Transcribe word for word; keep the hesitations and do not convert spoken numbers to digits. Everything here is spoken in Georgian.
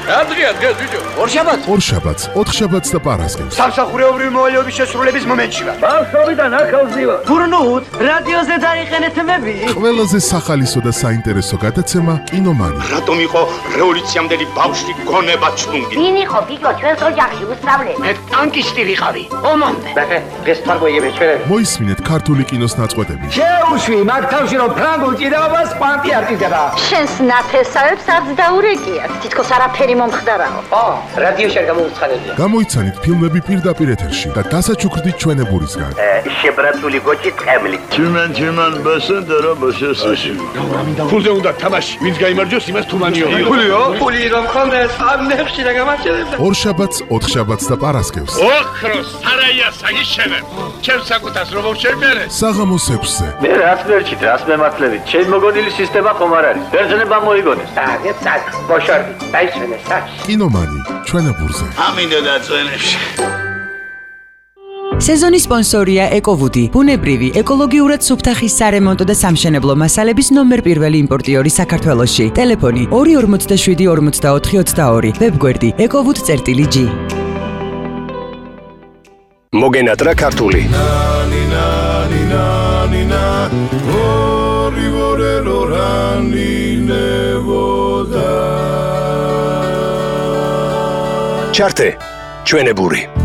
რა დღეა დღეს ბიჭო? ორშაბათს. ორშაბათს, ოთხშაბათს და პარასკევს. სამსახურეობრივი მოვალეობის შესრულების მომენტში ვარ. ბავშვობიდან ახალზივა. გურნუთ, რადიოზე დაიყენეთ მები. ყველაზე სახალისო და საინტერესო გადაცემა კინომანი. რატომ იყო რევოლუციამდელი ბავშვი გონება ჩუნგი? ვინ იყო გიგო ჩვენს ოჯახში უსწავლე? მე ტანკისტი ვიყავი. ომამდე. ბახე, დღეს თარგოიები ჩვენები. მოისმინეთ ქართული კინოს ნაწყვეტები. შეუშვი მაგ თავში რომ ფრანგულ ჭიდაობას პანტი არ ტირდება. შენს ნათესავებს არც დაურეკიათ. თითქოს არაფერი მომხდარაო. ო, რადიოში არ გამოუცხადებია. გამოიცანით ფილმები პირდაპირ ეთერში და დასაჩუქრდით ჩვენებურისგან. შებრაცული გოჭი ტყემლი. Tümen tümen basın dara basıyorsun. ფულზე უნდა თამაში. ვინც გაიმარჯვოს, იმას თუმანიო. ფულიო? ფული რომ ხონდეს, ამ ნებში რა გამარჯვებდა. ორშაბათს, ოთხშაბათს და პარასკევს. ოქროს სარაია საგიშენებ. ჩემ საკუთას რომ შევმერე. საღამოს ექვსზე. Ne rast verçit, rast mematlevi. Çel mogonili sistema komarari. Verjene moigones. აგე წაკ, ბოშორდი, დაიჩვენე საჩ. კინომანი, ჩვენებურზე. ამინდა დაწვენებში. სეზონის სპონსორია ეკოვუდი, ბუნებრივი, ეკოლოგიურად სუფთა ხის სარემონტო და სამშენებლო მასალების ნომერ პირველი იმპორტიორი საქართველოში. ტელეფონი ორი ორმოცდაშვიდი ორმოცდაოთხი ოცდაორი, ვებგვერდი ეკოვუდი.გი. მოგენატრა ქართული. ჩარტე ჩვენებური.